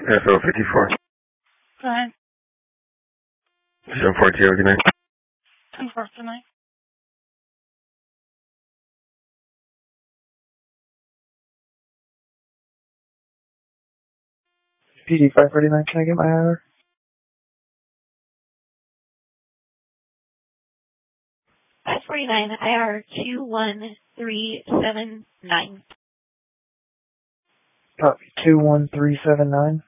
FO54. Go ahead. 740, good night. 10-4, good night. PD 549, can I get my IR? S49 IR 21379. Copy, 21379.